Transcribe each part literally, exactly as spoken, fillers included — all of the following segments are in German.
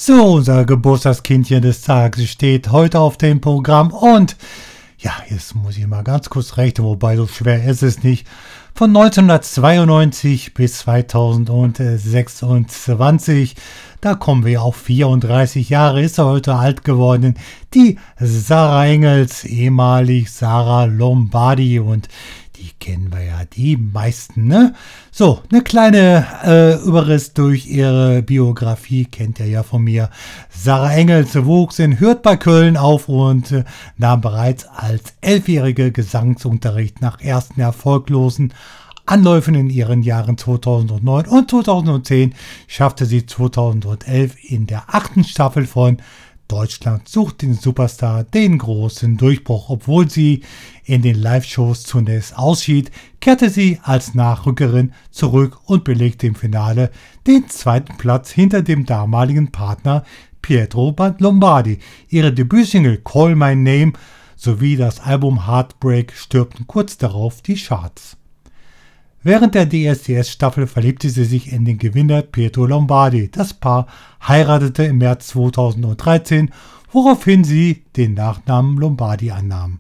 So, unser Geburtstagskindchen des Tages steht heute auf dem Programm und ja, jetzt muss ich mal ganz kurz rechnen, wobei so schwer ist es nicht. Von neunzehnhundertzweiundneunzig bis zweitausendsechsundzwanzig, da kommen wir auf vierunddreißig Jahre, ist er heute alt geworden. Die Sarah Engels, ehemalig Sarah Lombardi, und die kennen wir ja die meisten, ne? So, eine kleine äh, Überriss durch ihre Biografie kennt ihr ja von mir. Sarah Engels wuchs in Hürth bei Köln auf und äh, nahm bereits als Elfjährige Gesangsunterricht. Nach ersten erfolglosen Anläufen in ihren Jahren zweitausendneun und zweitausendzehn schaffte sie zweitausendelf in der achten Staffel von Deutschland sucht den Superstar den großen Durchbruch. Obwohl sie in den Live-Shows zunächst ausschied, kehrte sie als Nachrückerin zurück und belegte im Finale den zweiten Platz hinter dem damaligen Partner Pietro Lombardi. Ihre Debütsingle Call My Name sowie das Album Heartbreak stürmten kurz darauf die Charts. Während der D S D S-Staffel verliebte sie sich in den Gewinner Pietro Lombardi. Das Paar heiratete im März zweitausenddreizehn, woraufhin sie den Nachnamen Lombardi annahm.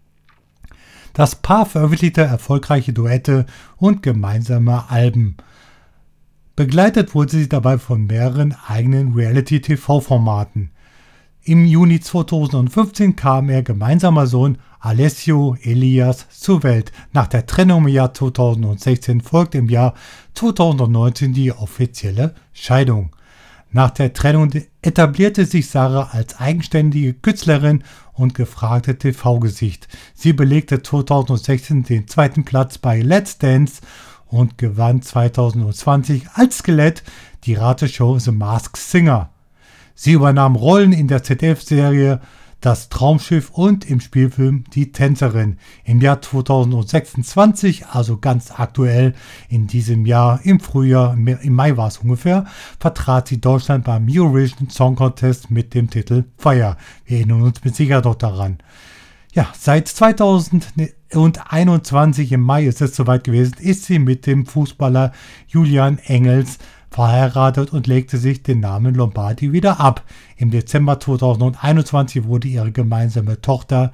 Das Paar veröffentlichte erfolgreiche Duette und gemeinsame Alben. Begleitet wurde sie dabei von mehreren eigenen Reality-T V-Formaten. Im Juni zweitausendfünfzehn kam ihr gemeinsamer Sohn Alessio Elias zur Welt. Nach der Trennung im Jahr zweitausendsechzehn folgte im Jahr zweitausendneunzehn die offizielle Scheidung. Nach der Trennung etablierte sich Sarah als eigenständige Künstlerin und gefragte T V-Gesicht. Sie belegte zweitausendsechzehn den zweiten Platz bei Let's Dance und gewann zweitausendzwanzig als Skelett die Rateshow The Masked Singer. Sie übernahm Rollen in der Z D F-Serie Das Traumschiff und im Spielfilm Die Tänzerin. Im Jahr zweitausendsechsundzwanzig, also ganz aktuell in diesem Jahr, im Frühjahr, im Mai war es ungefähr, vertrat sie Deutschland beim Eurovision Song Contest mit dem Titel Fire. Wir erinnern uns mit Sicherheit noch daran. Ja, seit zweitausendeinundzwanzig, im Mai ist es soweit gewesen, ist sie mit dem Fußballer Julian Engels verheiratet und legte sich den Namen Lombardi wieder ab. Im Dezember zweitausendeinundzwanzig wurde ihre gemeinsame Tochter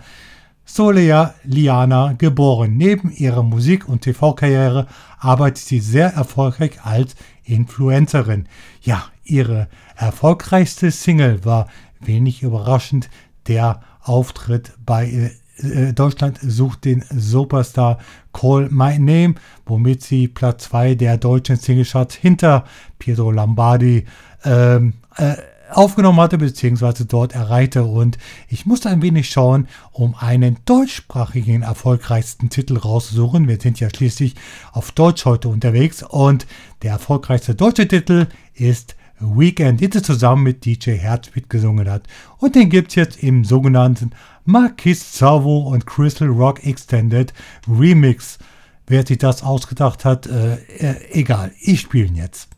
Solea Liana geboren. Neben ihrer Musik- und T V-Karriere arbeitet sie sehr erfolgreich als Influencerin. Ja, ihre erfolgreichste Single war wenig überraschend der Auftritt bei äh, Deutschland sucht den Superstar Call My Name, womit sie Platz zwei der deutschen Singlecharts hinter Pietro Lombardi ähm, äh, aufgenommen hatte bzw. dort erreichte. Und ich musste ein wenig schauen, um einen deutschsprachigen erfolgreichsten Titel rauszusuchen. Wir sind ja schließlich auf Deutsch heute unterwegs und der erfolgreichste deutsche Titel ist Weekend, den sie zusammen mit D J Herzbeat gesungen hat. Und den gibt es jetzt im sogenannten Marquis Savo und Crystal Rock Extended Remix. Wer sich das ausgedacht hat, äh, äh, egal, ich spiele ihn jetzt.